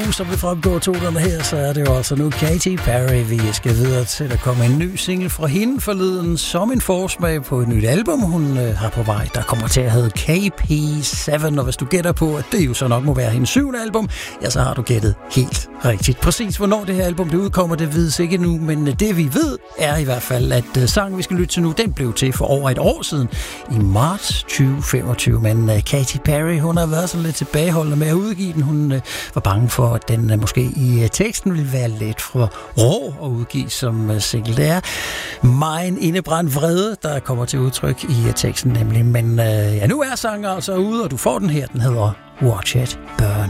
Som vi fremgår tonerne her, så er det jo altså nu Katy Perry, vi skal videre til. Der kommer en ny single fra hende forleden, som en forsmag på et nyt album, hun har på vej. Der kommer til at hedde KP7, og hvis du gætter på, at det jo så nok må være hendes 7. album, ja, så har du gættet helt rigtigt. Præcis hvornår det her album det udkommer, det vides ikke nu, men det vi ved er i hvert fald, at sangen vi skal lytte til nu, den blev til for over et år siden, i marts 2025. Men Katy Perry, hun har været sådan lidt tilbageholdende med at udgive den. Hun var bange for, at den måske i teksten ville være lidt for rå at udgive som single. Det er megen indebrændt vrede, der kommer til udtryk i teksten nemlig. Men ja, nu er sangen altså ude, og du får den her. Den hedder Watch It Burn.